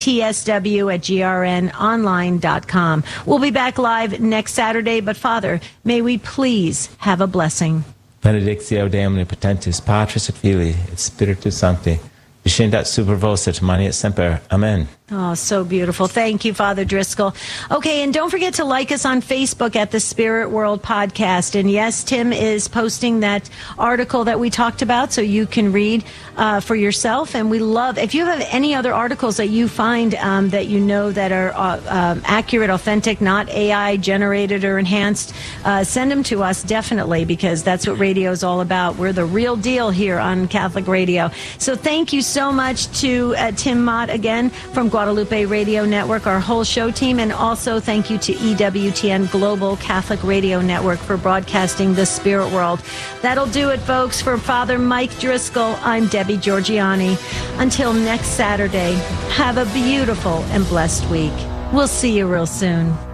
TSW at grnonline.com. We'll be back live next Saturday, but Father, may we please have a blessing. Benedictio Dei Omnipotentus, Patris et Filii, et Spiritus Sancti, descendat super vos et mani semper. Amen. Oh, so beautiful. Thank you, Father Driscoll. Okay, and don't forget to like us on Facebook at the Spirit World Podcast. And yes, Tim is posting that article that we talked about so you can read for yourself. And we love, if you have any other articles that you find that you know that are accurate, authentic, not AI generated or enhanced, send them to us definitely, because that's what radio is all about. We're the real deal here on Catholic Radio. So thank you so much to Tim Mott again from Guadalupe Radio Network, our whole show team, and also thank you to EWTN Global Catholic Radio Network for broadcasting the Spirit World. That'll do it, folks. For Father Mike Driscoll, I'm Debbie Georgiani. Until next Saturday, have a beautiful and blessed week. We'll see you real soon.